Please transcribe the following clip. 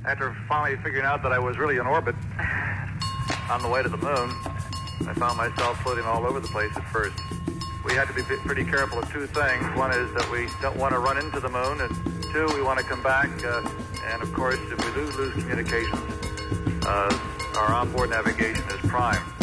After finally figuring out that I was really in orbit on the way to the moon, I found myself floating all over the place at first. We had to be pretty careful of two things. One is that we don't want to run into the moon, and two, we want to come back. And of course, if we lose communications, our onboard navigation is prime.